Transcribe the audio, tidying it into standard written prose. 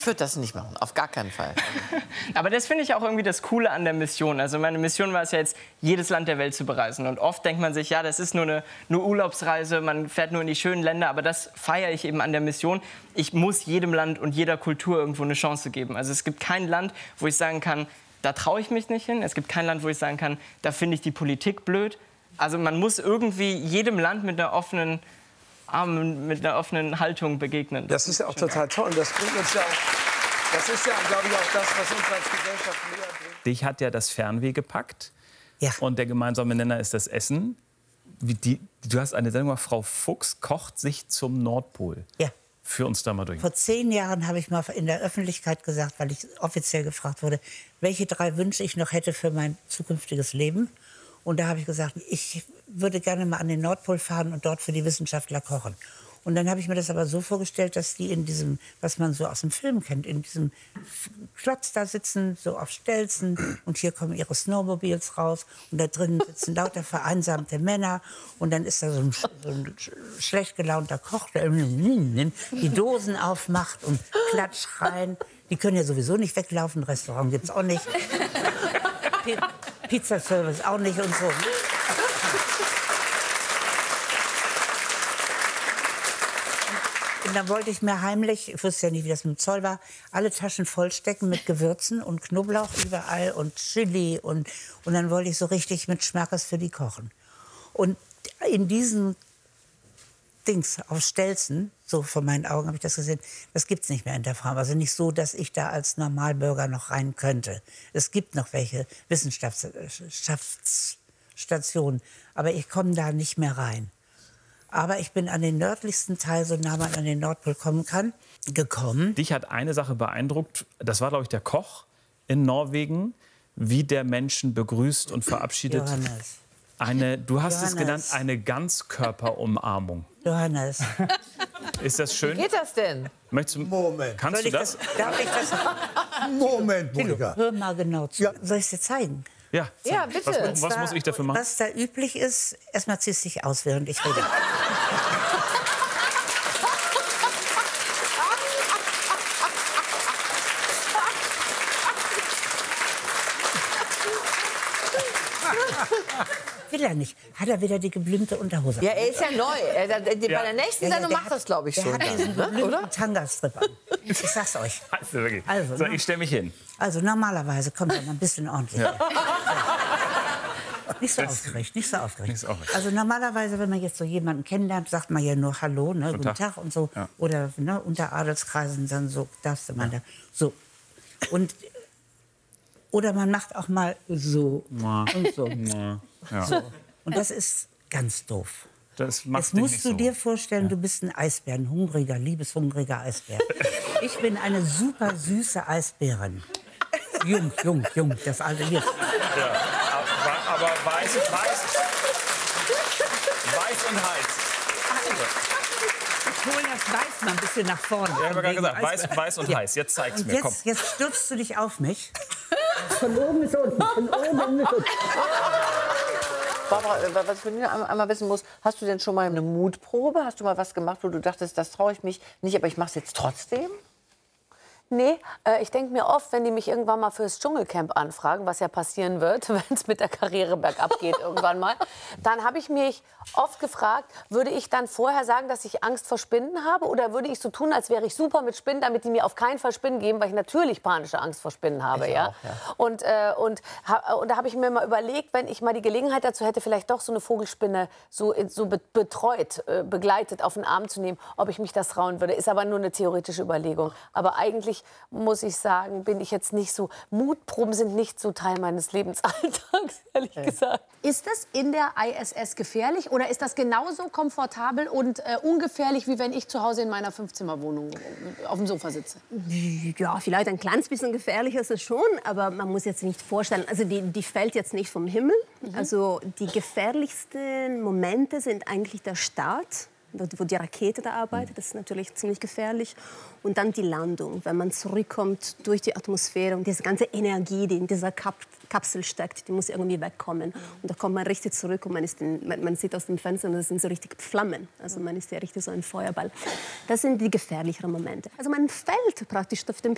Ich würde das nicht machen, auf gar keinen Fall. Aber das finde ich auch irgendwie das Coole an der Mission. Also meine Mission war es ja jetzt, jedes Land der Welt zu bereisen. Und oft denkt man sich, ja, das ist nur eine Urlaubsreise, man fährt nur in die schönen Länder. Aber das feiere ich eben an der Mission. Ich muss jedem Land und jeder Kultur irgendwo eine Chance geben. Also es gibt kein Land, wo ich sagen kann, da traue ich mich nicht hin. Es gibt kein Land, wo ich sagen kann, da finde ich die Politik blöd. Also man muss irgendwie jedem Land mit einer offenen Haltung begegnen. Das ist ja auch total toll. Und das bringt uns ja auch, das ist ja, glaube ich, auch das, was uns als Gesellschaft näher bringt. Dich hat ja das Fernweh gepackt. Ja. Und der gemeinsame Nenner ist das Essen. Du hast eine Sendung gemacht, Frau Fuchs kocht sich zum Nordpol. Ja. Führ uns da mal durch. Vor 10 Jahren habe ich mal in der Öffentlichkeit gesagt, weil ich offiziell gefragt wurde, welche 3 Wünsche ich noch hätte für mein zukünftiges Leben. Und da habe ich gesagt, ich würde gerne mal an den Nordpol fahren und dort für die Wissenschaftler kochen. Und dann habe ich mir das aber so vorgestellt, dass die in diesem, was man so aus dem Film kennt, in diesem Klotz da sitzen, so auf Stelzen. Und hier kommen ihre Snowmobiles raus. Und da drinnen sitzen lauter vereinsamte Männer. Und dann ist da so ein schlecht gelaunter Koch, der die Dosen aufmacht und Klatschreien. Die können ja sowieso nicht weglaufen. Restaurant gibt es auch nicht. Pizzaservice auch nicht und so. Und dann wollte ich mir heimlich, ich wusste ja nicht, wie das mit dem Zoll war, alle Taschen vollstecken mit Gewürzen und Knoblauch überall und Chili. Und dann wollte ich so richtig mit Schmackes für die kochen. Und in diesen Dings auf Stelzen, so vor meinen Augen habe ich das gesehen, das gibt es nicht mehr in der Farm. Also nicht so, dass ich da als Normalbürger noch rein könnte. Es gibt noch welche Wissenschaftsstationen, aber ich komme da nicht mehr rein. Aber ich bin an den nördlichsten Teil, so nah man an den Nordpol kommen kann, gekommen. Dich hat eine Sache beeindruckt, das war, glaube ich, der Koch in Norwegen, wie der Menschen begrüßt und verabschiedet. Johannes. Du hast es Johannes. genannt, eine Ganzkörperumarmung. Johannes. Ist das schön? Wie geht das denn? Moment. Kannst du das? Darf ich das? Moment, Monika. Hör mal genau zu. Ja. Soll ich es dir zeigen? Ja. Ja, bitte. Was muss ich dafür machen? Was da üblich ist, erstmal ziehst du dich aus, während ich rede. Will er nicht. Hat er wieder die geblümte Unterhose? Ja, er ist ja neu. Bei der nächsten Sendung der macht das, glaube ich, der schon. hat diesen Ne? geblümten Oder? Tangastrip an. Ich sag's euch. Also, wirklich. Also, So, ne? ich stelle mich hin. Also normalerweise kommt er mal ein bisschen ordentlich. Ja. Nicht so aufgeregt, nicht so aufgeregt. Nicht so aufgeregt. Also normalerweise, wenn man jetzt so jemanden kennenlernt, sagt man ja nur Hallo, ne, guten Tag und so. Ja. Oder ne, unter Adelskreisen dann so, darfst du mal da. So. Und, oder man macht auch mal so und so. Ja. So. Und das ist ganz doof. Das macht Jetzt dich musst nicht du so. dir vorstellen, du bist ein Eisbär, ein hungriger, liebeshungriger Eisbär. Ich bin eine super süße Eisbärin. Jung, das alte Lied. Ja. Aber weiß und heiß. Ich hol das Weiß mal ein bisschen nach vorne. Ja, ich habe gerade Wegen gesagt, weiß und heiß. Jetzt zeig's Und mir, komm. jetzt stürzt du dich auf mich. Von oben bis unten, von oben bis unten. Barbara, was ich von dir einmal wissen muss, hast du denn schon mal eine Mutprobe? Hast du mal was gemacht, wo du dachtest, das traue ich mich nicht, aber ich mache es jetzt trotzdem? Nee, ich denke mir oft, wenn die mich irgendwann mal fürs Dschungelcamp anfragen, was ja passieren wird, wenn es mit der Karriere bergab geht irgendwann mal, dann habe ich mich oft gefragt, würde ich dann vorher sagen, dass ich Angst vor Spinnen habe oder würde ich so tun, als wäre ich super mit Spinnen, damit die mir auf keinen Fall Spinnen geben, weil ich natürlich panische Angst vor Spinnen habe. Ich ja? auch, ja. Und da habe ich mir mal überlegt, wenn ich mal die Gelegenheit dazu hätte, vielleicht doch so eine Vogelspinne so betreut, begleitet auf den Arm zu nehmen, ob ich mich das trauen würde. Ist aber nur eine theoretische Überlegung. Aber eigentlich muss ich sagen, bin ich jetzt nicht so, Mutproben sind nicht so Teil meines Lebensalltags, ehrlich gesagt. Ist das in der ISS gefährlich oder ist das genauso komfortabel und ungefährlich, wie wenn ich zu Hause in meiner 5-Zimmer-Wohnung auf dem Sofa sitze? Ja, vielleicht ein kleines bisschen gefährlicher ist es schon, aber man muss jetzt nicht vorstellen, also die fällt jetzt nicht vom Himmel. Also die gefährlichsten Momente sind eigentlich der Start, wo die Rakete da arbeitet, das ist natürlich ziemlich gefährlich. Und dann die Landung, wenn man zurückkommt durch die Atmosphäre und diese ganze Energie, die in dieser Kapsel steckt, die muss irgendwie wegkommen. Und da kommt man richtig zurück und man sieht aus dem Fenster, das sind so richtig Flammen. Also man ist ja richtig so ein Feuerball. Das sind die gefährlicheren Momente. Also man fällt praktisch auf den